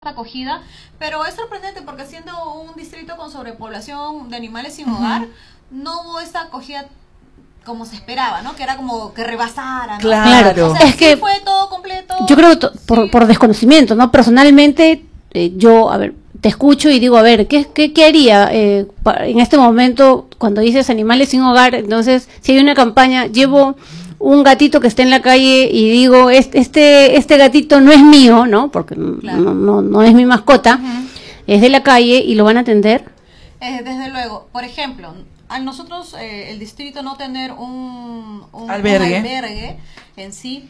acogida, pero es sorprendente porque siendo un distrito con sobrepoblación de animales sin hogar, no hubo esta acogida como se esperaba, ¿no? Que era como que rebasara, ¿no? Claro. O sea, Es que sí fue todo completo. yo creo que por desconocimiento, ¿no? Personalmente, yo, a ver, te escucho y digo, a ver, ¿qué haría en este momento cuando dices animales sin hogar? Entonces, si hay una campaña, llevo un gatito que está en la calle y digo, este gatito no es mío, ¿no? Porque Claro. no es mi mascota, es de la calle y lo van a atender. Desde luego, por ejemplo, a nosotros el distrito no tener un Albergue en sí,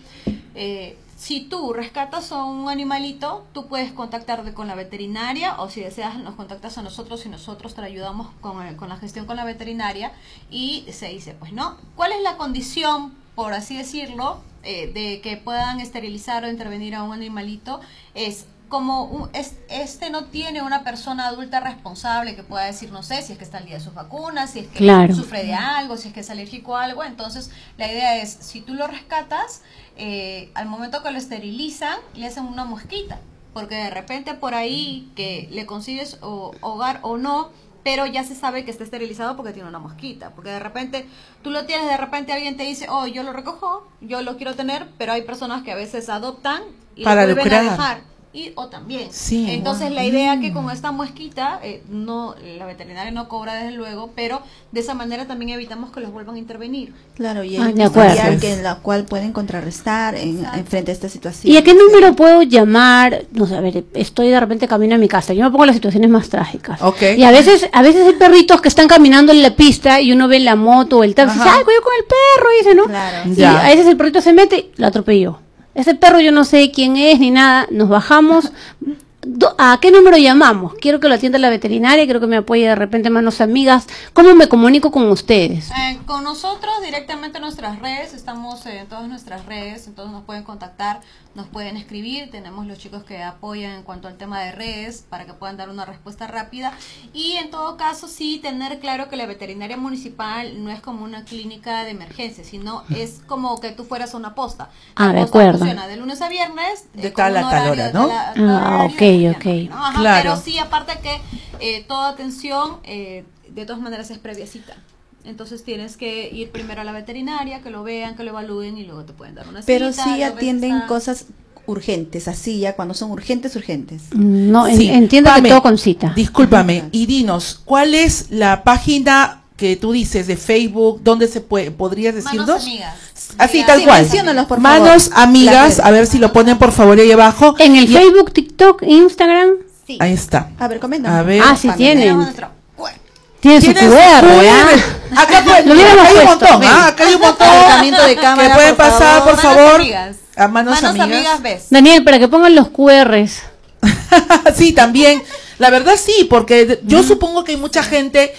si tú rescatas a un animalito, tú puedes contactarte con la veterinaria o si deseas nos contactas a nosotros y nosotros te ayudamos con la gestión con la veterinaria y se dice, pues no, ¿cuál es la condición, por así decirlo, de que puedan esterilizar o intervenir a un animalito? Es como este no tiene una persona adulta responsable que pueda decir, no sé, si es que está al día de sus vacunas, si es que sufre de algo, si es que es alérgico a algo. Entonces, la idea es, si tú lo rescatas, al momento que lo esterilizan, le hacen una mosquita, porque de repente por ahí que le consigues hogar o no, pero ya se sabe que está esterilizado porque tiene una mosquita, porque de repente tú lo tienes, de repente alguien te dice, oh, yo lo recojo, yo lo quiero tener, pero hay personas que a veces adoptan y para lo vuelven a lucrar. dejar. O también. Sí. Entonces la idea que con esta mosquita, no, la veterinaria no cobra desde luego, pero de esa manera también evitamos que los vuelvan a intervenir. Claro, y hay de un acuerdo. historial en la cual pueden contrarrestar en frente a esta situación. ¿Y a qué número puedo llamar? No sé, a ver, estoy de repente camino a mi casa, yo me pongo en las situaciones más trágicas. Okay. Y a veces hay perritos que están caminando en la pista y uno ve la moto o el taxi y dice, ay, cuidado con el perro, y dice, ¿no? Claro. Y Ya. a veces el perrito se mete y lo atropelló. Ese perro yo no sé quién es ni nada, nos bajamos. ¿A qué número llamamos? Quiero que lo atienda la veterinaria, quiero que me apoye de repente Manos Amigas. ¿Cómo me comunico con ustedes? Con nosotros directamente en nuestras redes, estamos en todas nuestras redes, entonces nos pueden contactar, nos pueden escribir, tenemos los chicos que apoyan en cuanto al tema de redes para que puedan dar una respuesta rápida y en todo caso sí tener claro que la veterinaria municipal no es como una clínica de emergencia, sino es como que tú fueras a una posta. La De posta acuerdo. funciona de lunes a viernes, De con tal un a tal horario hora, de ¿no? tal horario, Ok, ¿no? ok. Ajá, Claro. pero sí, aparte que toda atención de todas maneras es previa cita. Entonces tienes que ir primero a la veterinaria, que lo vean, que lo evalúen y luego te pueden dar una Pero cita. sí a veces atienden está- cosas urgentes, así ya cuando son urgentes. No, Sí. entiendo Pame, que todo con cita. Discúlpame, y dinos, ¿cuál es la página que tú dices de Facebook? ¿Dónde se podrías decirnos? Manos Amigas. Así, Diga- tal Sí, cual. menciónalos, por Manos favor. Amigas, Las a ver si lo ponen por favor ahí abajo. En el Y- Facebook, TikTok, Instagram, Sí. Ahí está. A ver, coméntame. A ver. Ah, sí tienen. Tenemos nuestro QR. tiene su ¿Tienes QR, ¿ah? Acá pues, Lo hubiéramos hay un puesto, montón, ven. acá hay un montón. Acercamiento de cámara, que pueden por pasar, por Manos favor. Amigas. A Manos Amigas. ves. Daniel, para que pongan los QRs. Sí, también. La verdad sí, porque yo supongo que hay mucha gente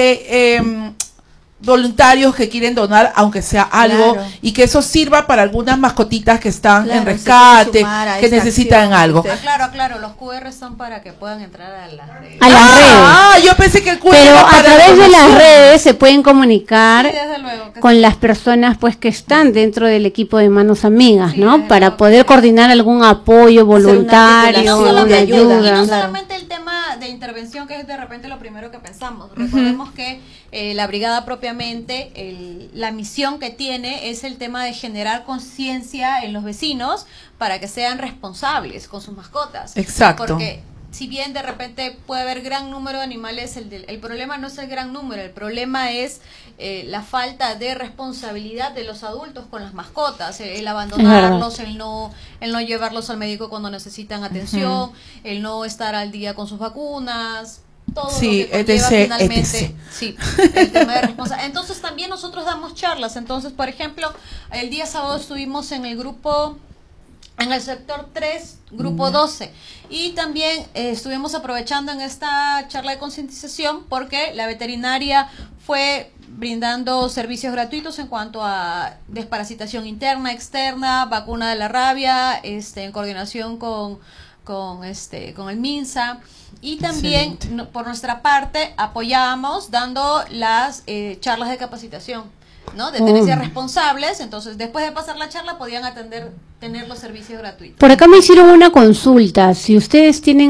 que voluntarios que quieren donar, aunque sea algo, Claro. y que eso sirva para algunas mascotitas que están Claro, en se rescate, quieren sumar a que esa necesitan acción. algo. Usted- Claro, los QR son para que puedan entrar a las redes. A las redes. Ah, yo pensé que el QR Pero era a para través de las donación. redes se pueden comunicar Sí, desde luego. Que con sí. las personas pues que están dentro del equipo de Manos Amigas, Sí, ¿no? desde Para luego. poder coordinar algún apoyo voluntario, articulación alguna de ayuda. Y no ayuda. Claro. solamente el tema de intervención, que es de repente lo primero que pensamos. Recordemos que la brigada propiamente, la misión que tiene es el tema de generar conciencia en los vecinos para que sean responsables con sus mascotas. Exacto. Porque si bien de repente puede haber gran número de animales, el problema no es el gran número, el problema es la falta de responsabilidad de los adultos con las mascotas, el abandonarlos, el no llevarlos al médico cuando necesitan atención, el no estar al día con sus vacunas, todo Sí, lo que conlleva etc., finalmente, etc.. sí, el tema de responsabilidad. Entonces también nosotros damos charlas. Entonces, por ejemplo, el día sábado estuvimos en el grupo, en el sector 3, grupo 12, y también estuvimos aprovechando en esta charla de concientización porque la veterinaria fue brindando servicios gratuitos en cuanto a desparasitación interna, externa, vacuna de la rabia, en coordinación con el MINSA, y también Excelente. por nuestra parte apoyábamos dando las charlas de capacitación. ¿no? De tenencias responsables, entonces después de pasar la charla podían tener los servicios gratuitos. Por acá me hicieron una consulta. Si ustedes tienen